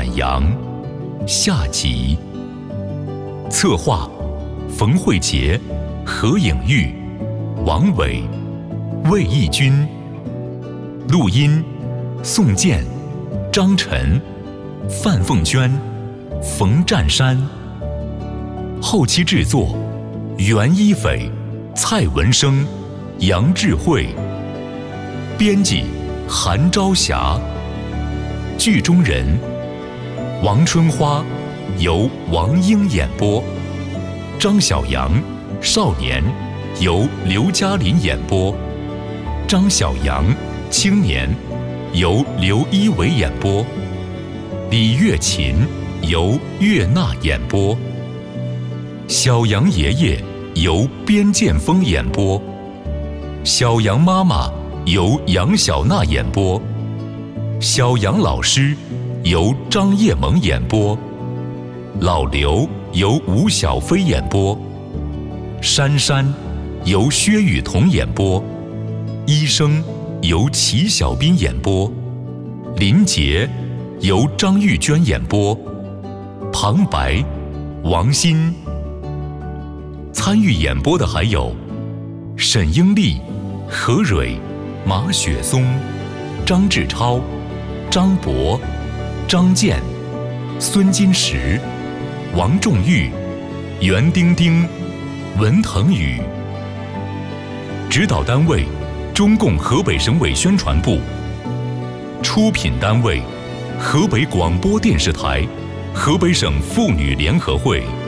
暖阳，下集。策划：冯慧杰、何颖玉、王伟、魏义军。录音：宋健、张晨、范凤娟、冯占山。后期制作：袁一斐、蔡文生、杨智慧。编辑：韩朝霞。剧中人：王春花由王英演播，张小阳少年由刘嘉林演播，张小阳青年由刘一伟演播，李月琴由岳娜演播，小杨爷爷由边建峰演播，小杨妈妈由杨小娜演播，小杨老师由张叶萌演播，老刘由吴小飞演播，珊珊由薛雨桐演播，医生由齐小斌演播，林杰由张玉娟演播，旁白王鑫。参与演播的还有沈英丽、何蕊、马雪松、张志超、张博、张健、孙金石、王仲玉、袁丁丁、文腾宇。指导单位：中共河北省委宣传部。出品单位：河北广播电视台、河北省妇女联合会。